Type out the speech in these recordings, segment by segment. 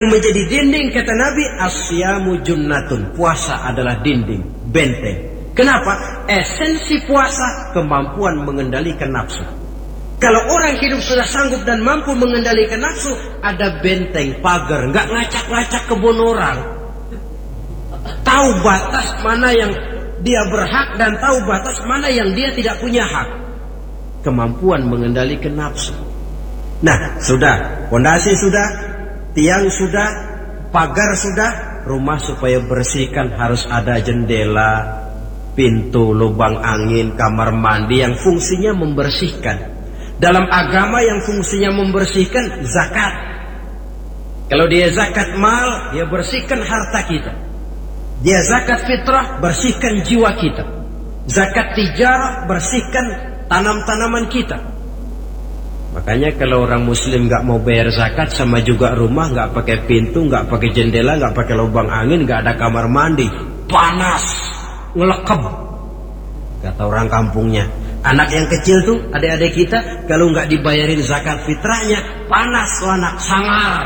menjadi dinding, kata Nabi, asyamu junnatun, puasa adalah dinding, benteng. Kenapa? Esensi puasa kemampuan mengendalikan nafsu. Kalau orang hidup sudah sanggup dan mampu mengendalikan nafsu, ada benteng, pagar, nggak ngacak-ngacak kebun orang. Tahu batas mana yang dia berhak dan tahu batas mana yang dia tidak punya hak. Kemampuan mengendalikan nafsu. Nah, sudah, fondasi sudah, tiang sudah, pagar sudah, rumah supaya bersihkan harus ada jendela, pintu, lubang angin, kamar mandi yang fungsinya membersihkan. Dalam agama yang fungsinya membersihkan, zakat. Kalau dia zakat mal, dia bersihkan harta kita. Dia zakat fitrah, bersihkan jiwa kita. Zakat tijarah, bersihkan tanam-tanaman kita. Makanya kalau orang muslim gak mau bayar zakat, sama juga rumah gak pakai pintu, gak pakai jendela, gak pakai lubang angin, gak ada kamar mandi, panas, ngelekep, kata orang kampungnya. Anak yang kecil tuh, adik-adik kita, kalau gak dibayarin zakat fitrahnya, panas tuh anak, sangar.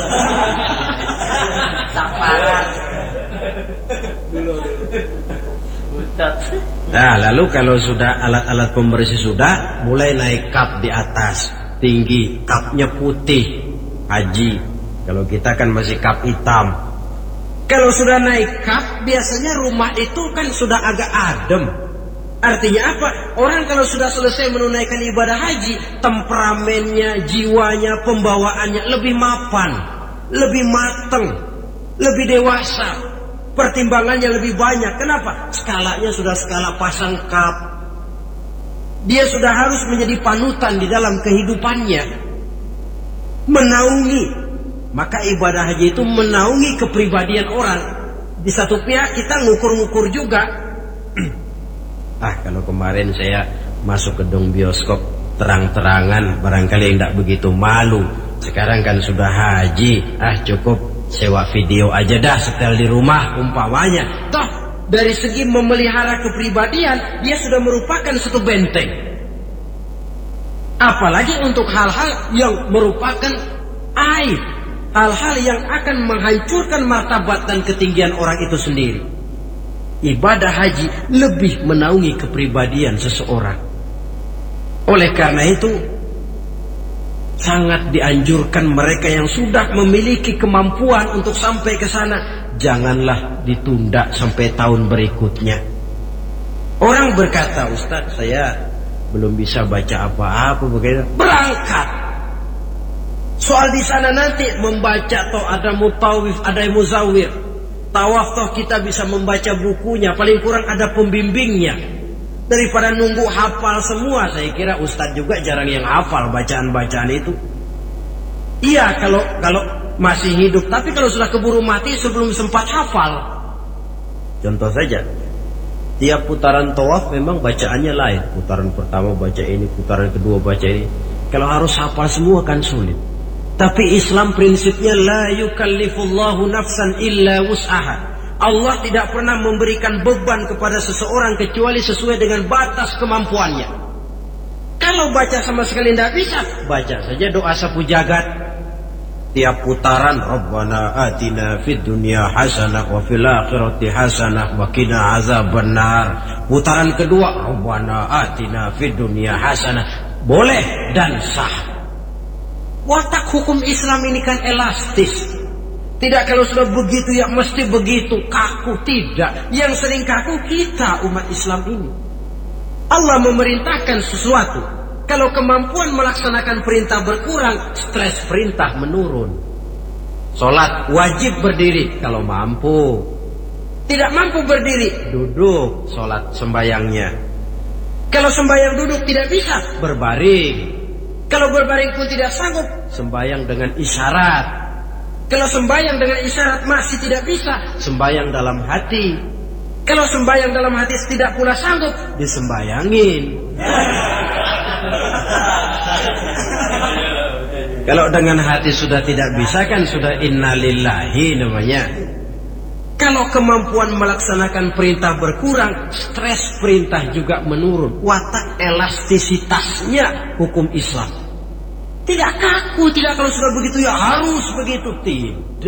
Tak panas. Nah, lalu kalau sudah alat-alat pembersih sudah, mulai naik kap di atas, tinggi, kapnya putih, haji. Kalau kita kan masih kap hitam. Kalau sudah naik kap, biasanya rumah itu kan sudah agak adem. Artinya apa? Orang kalau sudah selesai menunaikan ibadah haji, temperamennya, jiwanya, pembawaannya lebih mapan, lebih mateng, lebih dewasa. Pertimbangannya lebih banyak. Kenapa? Skalanya sudah skala pasang kap. Dia sudah harus menjadi panutan di dalam kehidupannya, menaungi. Maka ibadah haji itu menaungi kepribadian orang. Di satu pihak kita ngukur-ngukur juga. Kalau kemarin saya masuk gedung bioskop terang-terangan, barangkali tidak begitu malu. Sekarang kan sudah haji, cukup sewa video aja dah, setel di rumah umpamanya. Toh dari segi memelihara kepribadian, dia sudah merupakan satu benteng. Apalagi untuk hal-hal yang merupakan aib, hal-hal yang akan menghancurkan martabat dan ketinggian orang itu sendiri. Ibadah haji lebih menaungi kepribadian seseorang. Oleh karena itu, sangat dianjurkan mereka yang sudah memiliki kemampuan untuk sampai ke sana, janganlah ditunda sampai tahun berikutnya. Orang berkata, Ustaz, saya belum bisa baca apa-apa, bagaimana? Berangkat. Soal di sana nanti membaca, toh ada mutawif, ada muzawir. Tawaf toh kita bisa membaca bukunya, paling kurang ada pembimbingnya. Daripada nunggu hafal semua, saya kira Ustadz juga jarang yang hafal bacaan-bacaan itu. Iya kalau masih hidup, tapi kalau sudah keburu mati sebelum sempat hafal. Contoh saja, tiap putaran tawaf memang bacaannya lain. Putaran pertama baca ini, putaran kedua baca ini. Kalau harus hafal semua kan sulit. Tapi Islam prinsipnya la yukallifullahu nafsan illa wus'aha. Allah tidak pernah memberikan beban kepada seseorang kecuali sesuai dengan batas kemampuannya. Kalau baca sama sekali tidak bisa, baca saja doa sapu jagat. Tiap putaran, Rabbana atina fid dunya hasanah wa fil akhirati hasanah wa qina azabannar. Putaran kedua, Rabbana atina fid dunya hasanah. Boleh dan sah. Watak hukum Islam ini kan elastis. Tidak kalau sudah begitu ya mesti begitu, kaku, tidak. Yang sering kaku kita umat Islam ini. Allah memerintahkan sesuatu. Kalau kemampuan melaksanakan perintah berkurang, stres perintah menurun. Sholat wajib berdiri kalau mampu. Tidak mampu berdiri, duduk sholat sembayangnya. Kalau sembayang duduk tidak bisa, berbaring. Kalau berbaring pun tidak sanggup, sembayang dengan isyarat. Kalau sembayang dengan isyarat masih tidak bisa, sembayang dalam hati. Kalau sembayang dalam hati tidak pula sanggup, disembayangin. Kalau dengan hati sudah tidak bisa kan sudah innalillahi namanya. Kalau kemampuan melaksanakan perintah berkurang, stres perintah juga menurun. Watak elastisitasnya hukum Islam. Tidak kaku, tidak kalau sudah begitu ya harus begitu. Tidak.